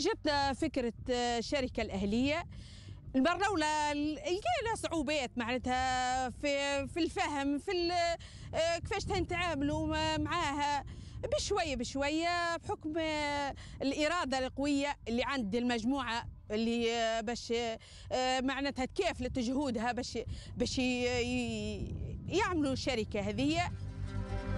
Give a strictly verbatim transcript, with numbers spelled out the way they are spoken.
جتنا فكرة الشركة الأهلية. المرة لقينا صعوبات معناتها في في الفهم، في كيفاش نتعاملوا معاها بشوية بشوية، بحكم الإرادة القوية اللي عند المجموعة اللي باش معناتها تكافلت جهودها باش باش يعملوا الشركة هذه.